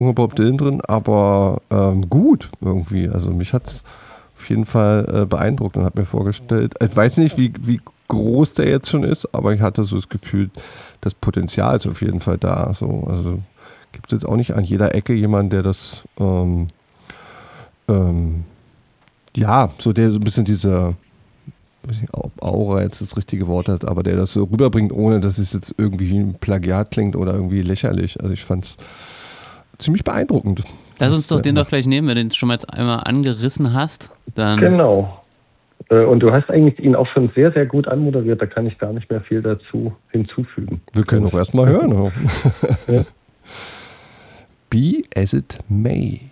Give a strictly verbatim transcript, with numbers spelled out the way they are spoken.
Bob Dylan drin, aber ähm, gut irgendwie. Also mich hat es auf jeden Fall äh, beeindruckt und habe mir vorgestellt, ich weiß nicht, wie, wie groß der jetzt schon ist, aber ich hatte so das Gefühl, das Potenzial ist auf jeden Fall da. So, also gibt es jetzt auch nicht an jeder Ecke jemanden, der das ähm, ähm, ja, so der so ein bisschen diese, weiß nicht, ob Aura jetzt das richtige Wort hat, aber der das so rüberbringt, ohne dass es jetzt irgendwie ein Plagiat klingt oder irgendwie lächerlich. Also ich fand es ziemlich beeindruckend. Lass uns doch den doch gleich nehmen, wenn du den schon mal jetzt einmal angerissen hast. Dann Genau. Und du hast eigentlich ihn auch schon sehr, sehr gut anmoderiert. Da kann ich gar nicht mehr viel dazu hinzufügen. Wir können auch erstmal hören. Ja. Be as it may.